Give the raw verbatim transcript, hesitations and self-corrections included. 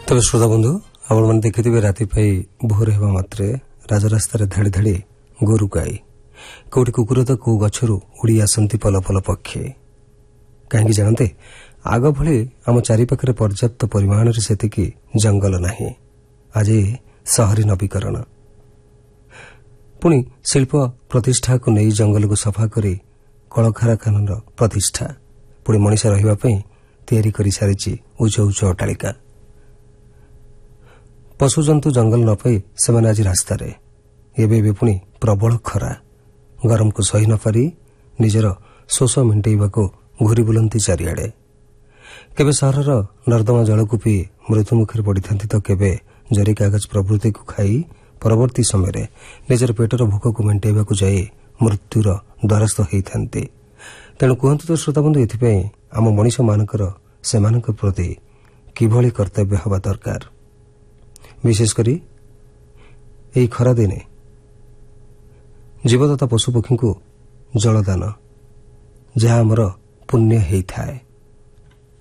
তবে শ্রোতা বন্ধু ଆପଣମାନେ ଦେଖିଥିବେ ରାତି ପାଇ ଭୋର ହେବା ମାତ୍ରେ ରାଜରାସ୍ତାରେ ଧାଡ଼ି ଧାଡ଼ି ଗୋରୁ ଗାଈ, କୋଉଠି କୁକୁର ତ କୋଉ ଗଛରୁ ଉଡ଼ି ଆସନ୍ତି ପଲ ପଲ ପକ୍ଷୀ। କାହିଁକି ଜାଣନ୍ତି, ଆଗ ଭଳି ଆମ ଚାରିପାଖରେ ପର୍ଯ୍ୟାପ୍ତ ପରିମାଣରେ ସେତିକି ଜଙ୍ଗଲ ନାହିଁ। ଆଜି ସହରୀ ନବୀକରଣ, ପୁଣି ଶିଳ୍ପ ପ୍ରତିଷ୍ଠାକୁ ନେଇ ଜଙ୍ଗଲକୁ ସଫା କରି କଳକାରଖାନାର ପ୍ରତିଷ୍ଠା, ପୁଣି ମଣିଷ ରହିବା ପାଇଁ ତିଆରି କରିସାରିଛି ଉଚ୍ଚ ଉଚ୍ଚ ଅଟ୍ଟାଳିକା। ପଶୁଜନ୍ତୁ ଜଙ୍ଗଲ ନ ପାଇ ସେମାନେ ଆଜି ରାସ୍ତାରେ। ଏବେ ଏବେ ପୁଣି ପ୍ରବଳ ଖରା, ଗରମକୁ ସହି ନ ପାରି ନିଜର ଶୋଷ ମେଣ୍ଟେଇବାକୁ ଘୁରି ବୁଲନ୍ତି ଚାରିଆଡ଼େ। କେବେ ସହରର ନର୍ଦ୍ଦମା ଜଳକୁ ପିଇ ମୃତ୍ୟୁମୁଖରେ ପଡ଼ିଥାନ୍ତି, ତ କେବେ ଜରି କାଗଜ ପ୍ରଭୃତିକୁ ଖାଇ ପରବର୍ତ୍ତୀ ସମୟରେ ନିଜର ପେଟର ଭୋକକୁ ମେଣ୍ଟେଇବାକୁ ଯାଇ ମୃତ୍ୟୁର ଦ୍ୱାରସ୍ଥ ହୋଇଥାନ୍ତି। ତେଣୁ କୁହନ୍ତୁ ତ ଶ୍ରୋତାବନ୍ଧୁ, ଏଥିପାଇଁ ଆମ ମଣିଷମାନଙ୍କର ସେମାନଙ୍କ ପ୍ରତି କିଭଳି କର୍ତ୍ତବ୍ୟ ହେବା ଦରକାର। ବିଶେଷ କରି ଏହି ଖରାଦିନେ ଜୀବଦତ୍ତା ପଶୁପକ୍ଷୀଙ୍କୁ ଜଳଦାନ, ଯାହା ଆମର ପୁଣ୍ୟ ହୋଇଥାଏ।